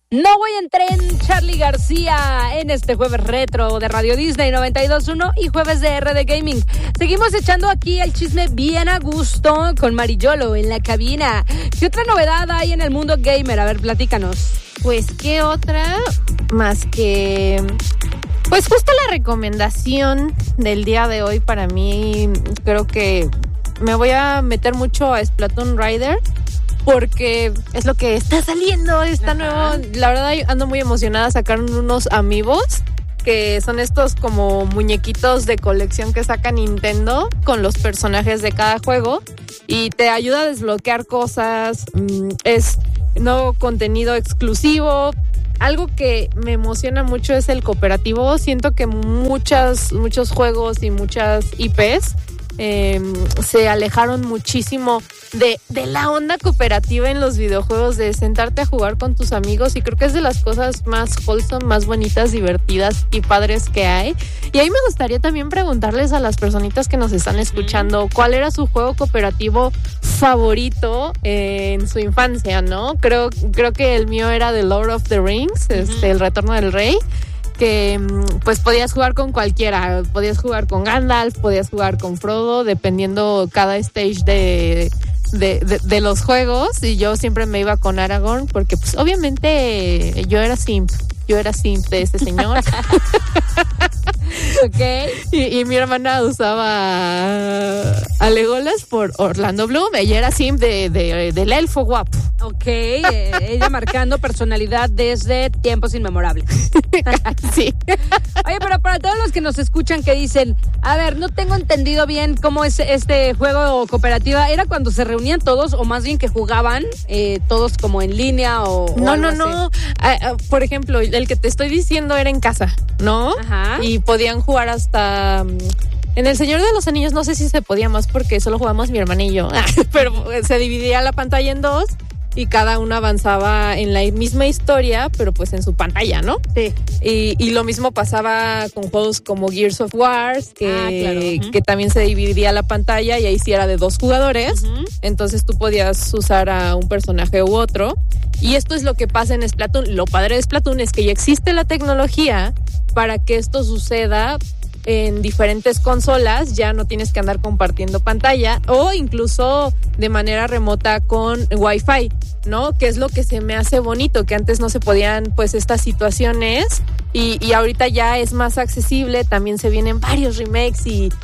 No voy en tren, Charly García, en este jueves retro de Radio Disney 92.1 y jueves de RD Gaming. Seguimos echando aquí el chisme bien a gusto con Mariyolo en la cabina. ¿Qué otra novedad hay en el mundo gamer? A ver, platícanos. Pues, ¿qué otra? Más que... Pues justo la recomendación del día de hoy para mí, creo que me voy a meter mucho a Splatoon Rider. Porque es lo que está saliendo, está nuevo. La verdad, ando muy emocionada. Sacaron unos amiibos, que son estos como muñequitos de colección que saca Nintendo con los personajes de cada juego. Y te ayuda a desbloquear cosas. Es nuevo contenido exclusivo. Algo que me emociona mucho es el cooperativo. Siento que muchos juegos y muchas IPs se alejaron muchísimo de la onda cooperativa en los videojuegos, de sentarte a jugar con tus amigos, y creo que es de las cosas más wholesome, más bonitas, divertidas y padres que hay. Y ahí me gustaría también preguntarles a las personitas que nos están escuchando cuál era su juego cooperativo favorito en su infancia, ¿no? Creo que el mío era The Lord of the Rings, El Retorno del Rey, que pues podías jugar con cualquiera, podías jugar con Gandalf, podías jugar con Frodo, dependiendo cada stage de los juegos, y yo siempre me iba con Aragorn porque pues obviamente yo era simp de ese señor. Okay. Y mi hermana usaba a Legolas por Orlando Bloom. Ella era simp del elfo guapo. Ok, ella marcando personalidad desde tiempos inmemorables. Sí. Oye, pero para todos los que nos escuchan que dicen, a ver, no tengo entendido bien cómo es este juego cooperativa, ¿era cuando se reunían todos o más bien que jugaban todos como en línea o No. Por ejemplo, el que te estoy diciendo era en casa, ¿no? Ajá. Y podían jugar hasta... En El Señor de los Anillos no sé si se podía más porque solo jugamos mi hermana y yo, pero se dividía la pantalla en dos y cada uno avanzaba en la misma historia, pero pues en su pantalla, ¿no? Sí. Y lo mismo pasaba con juegos como Gears of War, que también se dividía la pantalla y ahí sí era de 2 jugadores, entonces tú podías usar a un personaje u otro. Y esto es lo que pasa en Splatoon. Lo padre de Splatoon es que ya existe la tecnología para que esto suceda en diferentes consolas. Ya no tienes que andar compartiendo pantalla o incluso de manera remota con Wi-Fi, ¿no? Que es lo que se me hace bonito, que antes no se podían pues estas situaciones y ahorita ya es más accesible. También se vienen varios remakes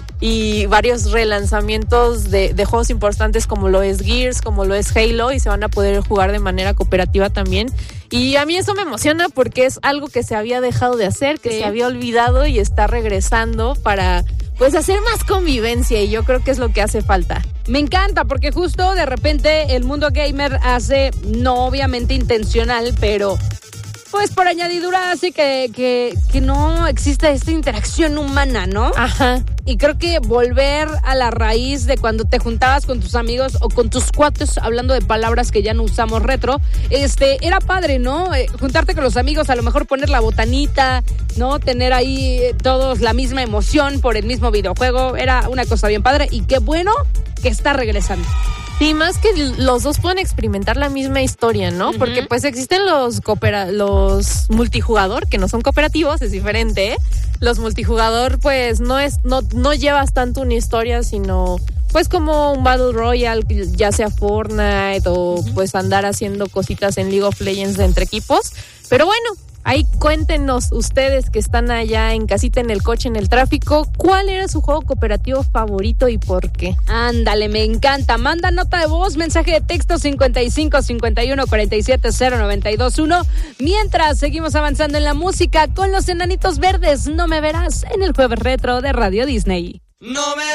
y varios relanzamientos de juegos importantes como lo es Gears, como lo es Halo, y se van a poder jugar de manera cooperativa también. Y a mí eso me emociona porque es algo que se había dejado de hacer, que se había olvidado y está regresando para pues hacer más convivencia, y yo creo que es lo que hace falta. Me encanta porque justo de repente el mundo gamer hace, no obviamente intencional, pero pues por añadidura hace que no exista esta interacción humana, ¿no? Ajá. Y creo que volver a la raíz de cuando te juntabas con tus amigos o con tus cuates, hablando de palabras que ya no usamos retro, era padre, ¿no? Juntarte con los amigos, a lo mejor poner la botanita, ¿no? Tener ahí todos la misma emoción por el mismo videojuego, era una cosa bien padre, y qué bueno que está regresando. Sí, más que los dos pueden experimentar la misma historia, ¿no? Porque pues existen los multijugador, que no son cooperativos, es diferente. Los multijugador pues no llevas tanto una historia, sino pues como un Battle Royale, ya sea Fortnite o pues andar haciendo cositas en League of Legends entre equipos. Pero bueno, ahí cuéntenos ustedes que están allá en casita, en el coche, en el tráfico, ¿cuál era su juego cooperativo favorito y por qué? Ándale, me encanta. Manda nota de voz, mensaje de texto 55 51 47 0921. Mientras seguimos avanzando en la música con los Enanitos Verdes, No me verás, en el jueves retro de Radio Disney. No me